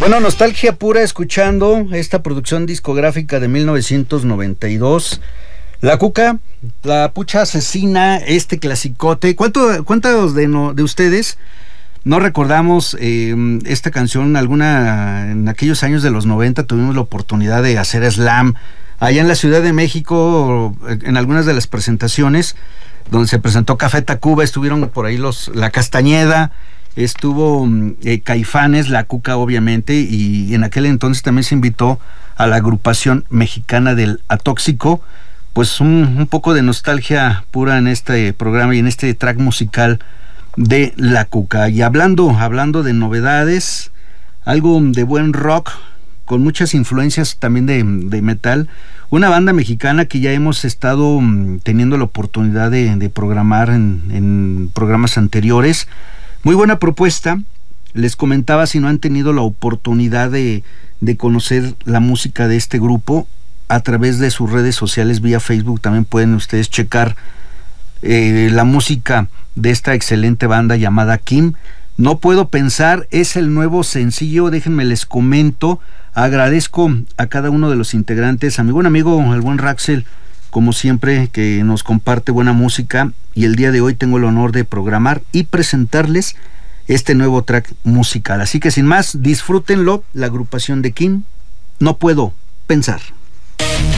Bueno, nostalgia pura escuchando esta producción discográfica de 1992. La Cuca, la Pucha Asesina, este clasicote. ¿Cuántos de ustedes no recordamos esta canción? En aquellos años de los 90 tuvimos la oportunidad de hacer slam allá en la Ciudad de México, en algunas de las presentaciones donde se presentó Café Tacuba, estuvieron por ahí La Castañeda, estuvo Caifanes, La Cuca obviamente, y en aquel entonces también se invitó a la agrupación mexicana del Atóxico. Pues un poco de nostalgia pura en este programa y en este track musical de La Cuca. Y hablando de novedades, algo de buen rock con muchas influencias también de metal, una banda mexicana que ya hemos estado teniendo la oportunidad de programar en programas anteriores. Muy buena propuesta. Les comentaba, si no han tenido la oportunidad de conocer la música de este grupo, a través de sus redes sociales vía Facebook también pueden ustedes checar la música de esta excelente banda llamada Kim. No puedo pensar, es el nuevo sencillo. Déjenme les comento. Agradezco a cada uno de los integrantes, a mi buen amigo el buen Raxel, como siempre, que nos comparte buena música, y el día de hoy tengo el honor de programar y presentarles este nuevo track musical. Así que sin más, disfrútenlo, la agrupación de Kim, No Puedo Pensar.